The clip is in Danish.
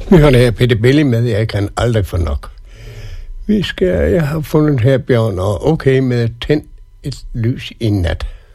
Vi har det her Peter Belli med, jeg kan aldrig få nok. Jeg har fundet her, Bjørn, og okay med at tænde et lys i nat.